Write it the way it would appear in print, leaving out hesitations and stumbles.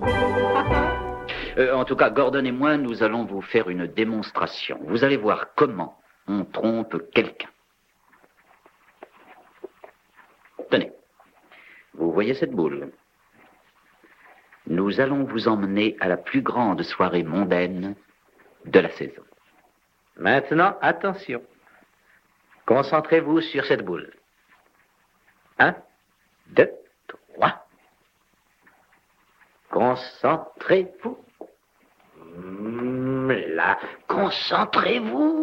En tout cas, Gordon et moi, nous allons vous faire une démonstration. Vous allez voir comment on trompe quelqu'un. Tenez, vous voyez cette boule? Nous allons vous emmener à la plus grande soirée mondaine de la saison. Maintenant, attention. Concentrez-vous sur cette boule. 1, 2, 3. Concentrez-vous. Là, concentrez-vous.